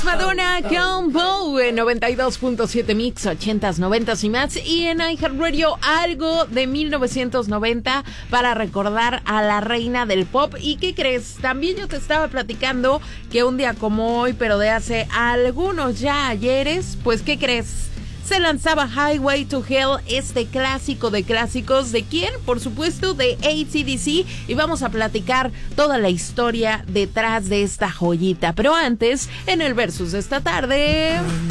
Madonna con Bow en 92.7 Mix, 80s, 90s y más. Y en iHeartRadio, algo de 1990 para recordar a la reina del pop. ¿Y qué crees? También yo te estaba platicando que un día como hoy, pero de hace algunos ya ayeres, pues ¿qué crees? Se lanzaba Highway to Hell, este clásico de clásicos. ¿De quién? Por supuesto, de AC/DC. Y vamos a platicar toda la historia detrás de esta joyita. Pero antes, en el Versus de esta tarde...